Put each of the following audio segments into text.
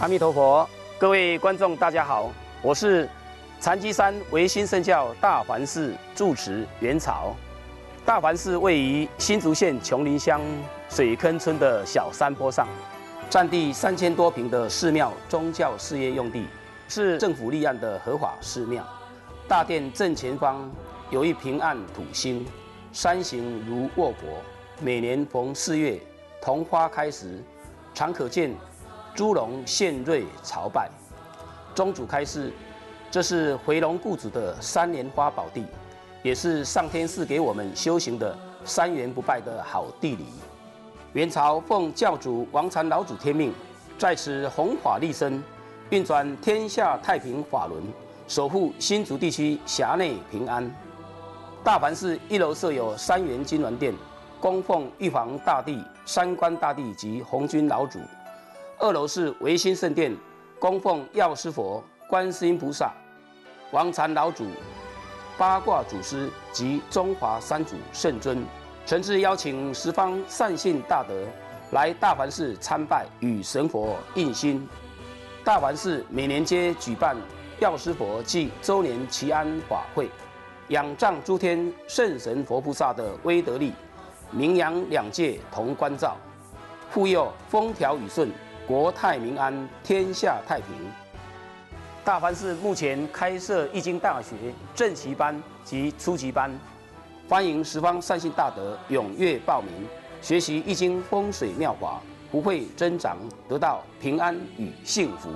阿弥陀佛，各位观众大家好，我是禅机山唯心圣教大环寺住持元朝。大环寺位于新竹县琼林乡水坑村的小山坡上，占地3000多坪的寺庙宗教事业用地，是政府立案的合法寺庙。大殿正前方有一平安土星，山形如卧佛。每年逢4月桐花开时，常可见猪龙献瑞朝拜。宗主开示，这是回龙故祖的3莲花宝地，也是上天赐给我们修行的3元不败的好地理。元朝奉教主王禅老祖天命，在此弘法立身，运转天下太平法轮，守护新竹地区辖内平安。大环寺1楼设有3元金銮殿，供奉玉皇大帝、三官大帝及红军老祖。2楼是唯心圣殿，供奉药师佛、观世音菩萨、王禅老祖、八卦祖师及中华三祖圣尊。诚挚邀请十方善信大德来大环寺参拜，与神佛印心。大环寺每年皆举办药师佛暨周年祈安法会，仰仗诸天圣神佛菩萨的威德力，名扬2界同关照，护佑风调雨顺，国泰民安，天下太平。大环寺目前开设易经大学正期班及初级班，欢迎十方善信大德踊跃报名，学习易经风水妙法，福慧增长，得到平安与幸福。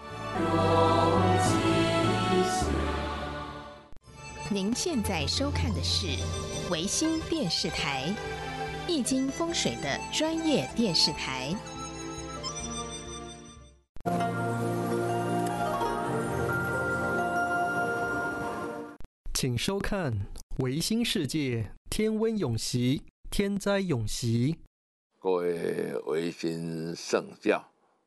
您现在收看的是维新电视台，易经风水的专业电视台。 请收看维新世界天温永息，天灾永息。 各位维新圣教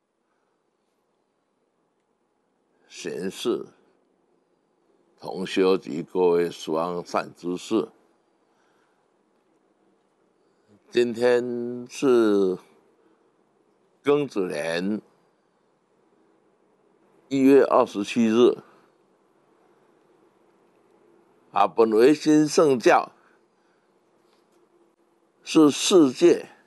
贤士、同修及各位十方善知识，今天是庚子年1月27日。本维新圣教是世界